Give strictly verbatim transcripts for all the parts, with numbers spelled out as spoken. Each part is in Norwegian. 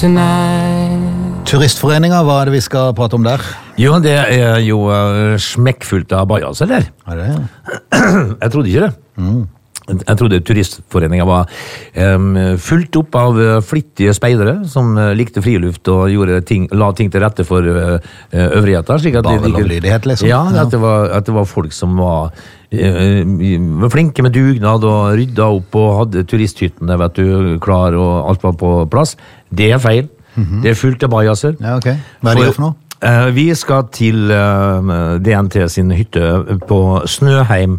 tonight. Turistforeninger, hva er det vi skal prate om der? Jo, det er jo uh, smekkfullt av bajas, eller? Er det? Jeg trodde ikke det. Mm. Jeg trodde turistforeningen var um, fullt opp av uh, flittige speidere som uh, likte friluft og gjorde ting, la ting til rette for uh, øvrigheter. Slik at Bare lovlydighet, liksom? Ja, ja. At, det var, at det var folk som var, uh, var flinke med dugnad og rydda opp og hadde turisthyttene, vet du, klar og alt var på plass. Det er feil. Mm-hmm. Det er fullt av bajaser. Ja, ok. Hva er det gjør for noe? Uh, vi skal til uh, D N T sin hytte på Snøheim.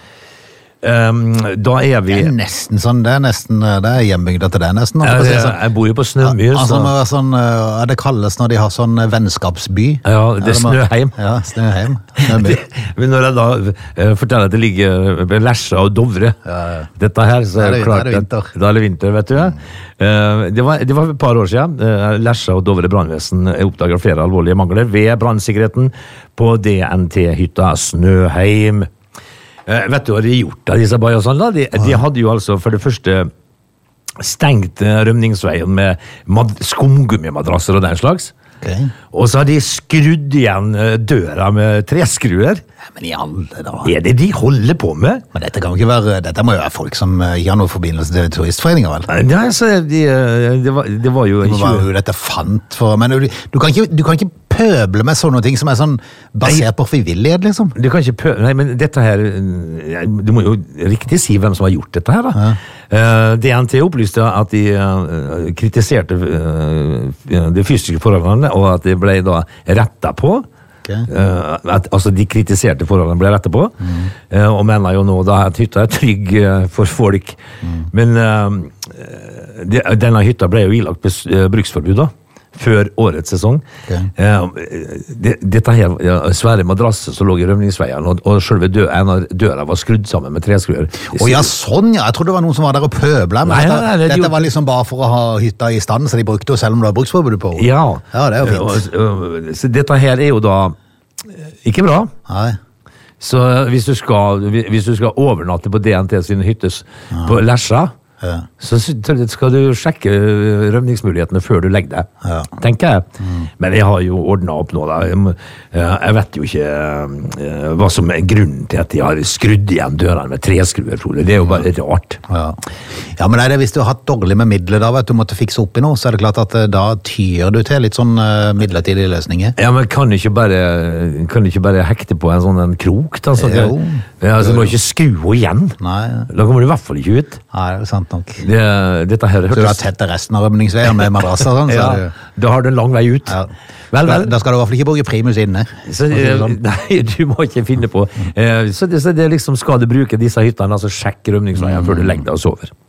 Um, da er vi Det er nesten sånn, det er nesten det er hjembygda til det nesten jeg, jeg, sånn. jeg bor jo på Snømyr altså, så. Sånn, er det kalles når de har sånn vennskapsby? Ja, det er Snøheim. Ja, Snøheim. det, Men når jeg da uh, forteller at det ligger ved Lesja og Dovre, ja, ja. Dette her, så er det, det klart det vinter. Da er det vinter, vet du. Mm. Uh, det, var, det var et par år siden. Uh, Lesja og Dovre brannvesen oppdaget flere alvorlige mangler ved brannsikkerheten på D N T-hytta Snøheim. Uh, vet du hva de har gjort av disse bajasene? De, ja. de hadde jo altså for det første stengt uh, rømningsveien med mad- skumgummimadrasser og den slags. Okay. Og så har de skrudd igjen uh, døra med treskruer. Ja, men i alle da. Er det de holder på med? Men dette kan jo ikke være, dette må jo være folk som uh, ikke har noen forbindelse til turistforeninger, vel? Ja, så de, uh, det, var, det var jo... Det må være jo dette fant for... Men du, du, kan ikke, du kan ikke pøble med sånne ting som er sånn basert på frivillighet, liksom. Du kan ikke pøble... Nei, men dette her... Du må jo riktig si hvem som har gjort dette her, da. Ja. Uh, D N T opplyste at de uh, kritiserte uh, de fysiske forholdene, og at det ble da rettet på. Okay. Uh, at, altså de kritiserte forholdene ble rettet på, mm. uh, og mener jo nå da at hytta er trygg uh, for folk. Mm. Men uh, de, denne hytta ble jo ilagt bes, uh, bruksforbud da. Før årets sesong. Okay. Eh, det, dette her ja, svære madrasser som lå i rømningsveien, og, og selve dø, en av døra var skrudd sammen med treskruer. Å ja, sånn ja. Jeg trodde det var noen som var der og pøbla. Men nei, dette, nei, nei, dette jo... var liksom bare for å ha hytta i stand, så de brukte jo selv om det var bruksforbud på. Ja. Ja, det er jo fint. Og, så dette her er jo da ikke bra. Nei. Så hvis du skal, hvis du skal overnatte på D N T sin hyttes ja. På Lesja, ja. Så skal du sjekke rømningsmulighetene før du legger deg, ja. Tenker jeg. Mm. Men jeg har jo ordnet opp nå da. Jeg vet jo ikke uh, hva som er grunnen til at de har skrudd igjen dørene med treskruer, tror jeg. Det er jo bare rart. Ja, ja men er det, hvis du har hatt dårlig med midler da, vet du måtte fikse opp i noe, så er det klart at da tyr du til litt sånn uh, midlertidige løsninger. Ja, men kan du ikke bare, kan du ikke bare hekte på en sånn en krok da? Så jo. Ja, altså, du må ikke skru igjen. Nei. Da kommer du i hvert fall ikke ut. Nei, det er sant. Det, dette her så du har tett resten av rømningsveien med madrasser sånn, så ja, du... da har du en lang vei ut. Ja. Vel, vel. Da, da skal du i hvert fall ikke bruke primus inne. Så, sånn. Nei, du må ikke finne på. Så det, så det liksom, skal du bruke disse hyttene, altså sjekk rømningsveien mm. før du legger deg og sover.